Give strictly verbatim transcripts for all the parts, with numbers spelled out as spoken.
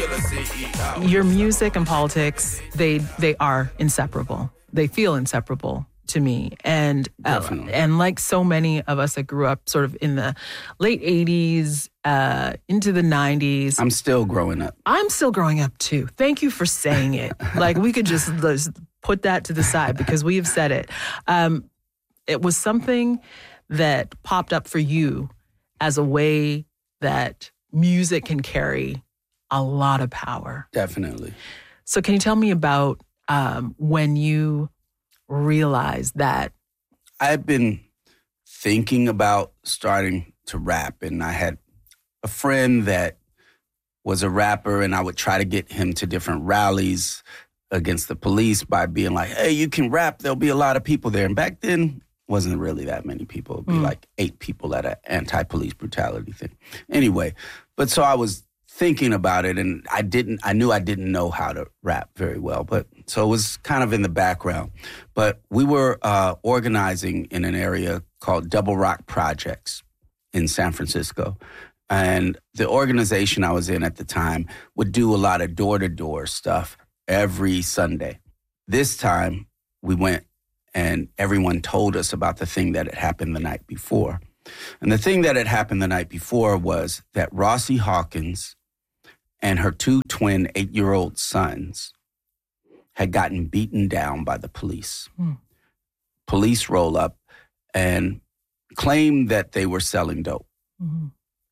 Your music and politics, they they are inseparable. They feel inseparable to me. And uh, and like so many of us that grew up sort of in the late eighties, uh, into the nineties. I'm still growing up. I'm still growing up too. Thank you for saying it. Like we could just, just put that to the side because we have said it. Um, it was something that popped up for you as a way that music can carry a lot of power. Definitely. So can you tell me about um, when you realized that? I've been thinking about starting to rap, and I had a friend that was a rapper, and I would try to get him to different rallies against the police by being like, hey, you can rap, there'll be a lot of people there. And back then, wasn't really that many people. It'd be mm. like eight people at an anti-police brutality thing. Anyway, but so I was thinking about it, and I didn't, I knew I didn't know how to rap very well, but so it was kind of in the background. But we were uh, organizing in an area called Double Rock Projects in San Francisco. And the organization I was in at the time would do a lot of door-to-door stuff every Sunday. This time, we went and everyone told us about the thing that had happened the night before. And the thing that had happened the night before was that Rossie Hawkins and her two twin eight-year-old sons had gotten beaten down by the police. Mm. Police roll up and claim that they were selling dope mm-hmm.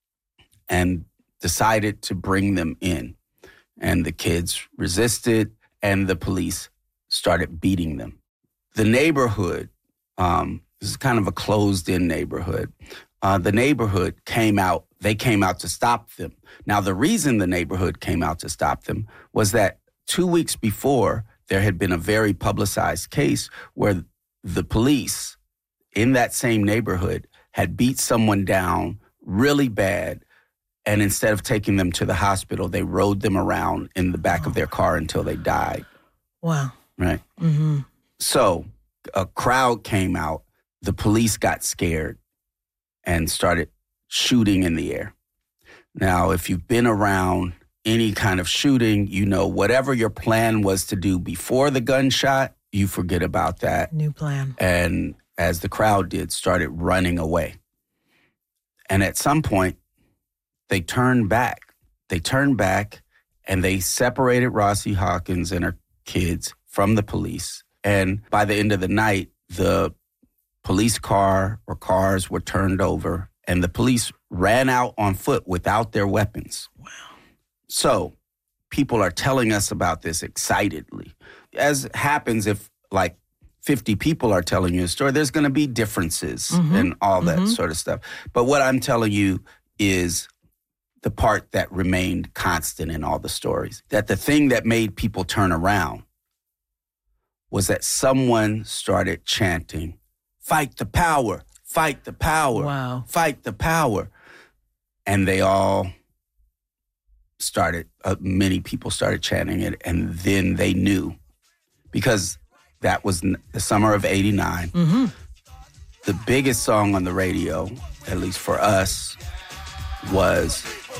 and decided to bring them in. And the kids resisted, and the police started beating them. The neighborhood, um, this is kind of a closed-in neighborhood. Uh, the neighborhood came out, they came out to stop them. Now, the reason the neighborhood came out to stop them was that two weeks before, there had been a very publicized case where the police in that same neighborhood had beat someone down really bad, and instead of taking them to the hospital, they rode them around in the back oh. of their car until they died. Wow. Right? Mm-hmm. So a crowd came out, the police got scared and started shooting in the air. Now, if you've been around any kind of shooting, you know, whatever your plan was to do before the gunshot, you forget about that. New plan. And as the crowd did, started running away. And at some point, they turned back. They turned back and they separated Rossie Hawkins and her kids from the police. And by the end of the night, the police car or cars were turned over and the police ran out on foot without their weapons. Wow. So people are telling us about this excitedly. As happens if like fifty people are telling you a story, there's going to be differences mm-hmm. and all that mm-hmm. sort of stuff. But what I'm telling you is the part that remained constant in all the stories, that the thing that made people turn around was that someone started chanting, fight the power, fight the power, wow. fight the power. And they all started, uh, many people started chanting it, and then they knew. Because that was the summer of eighty-nine. Mm-hmm. The biggest song on the radio, at least for us, was